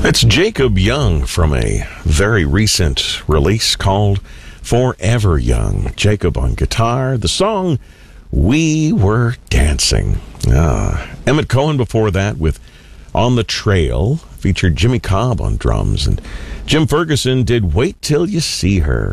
It's Jacob Young from a very recent release called Forever Young. Jacob on guitar. The song, We Were Dancing. Emmett Cohen before that with On the Trail, featured Jimmy Cobb on drums. And Jim Ferguson did Wait Till You See Her.